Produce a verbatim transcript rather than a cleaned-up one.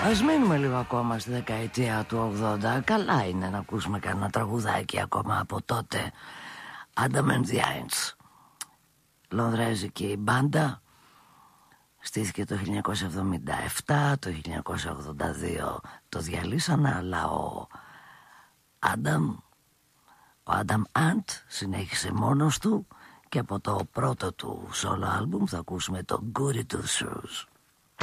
Ας μείνουμε λίγο ακόμα στη δεκαετία του ογδόντα. Καλά είναι να ακούσουμε κανένα τραγουδάκι ακόμα από τότε. Adam and the Ants, λονδρέζικη μπάντα. Στήθηκε το χίλια εννιακόσια εβδομήντα επτά, το χίλια εννιακόσια ογδόντα δύο το διαλύσανε, αλλά ο Adam, ο Adam Ant συνέχισε μόνος του και από το πρώτο του solo album θα ακούσουμε το Goody Two Shoes.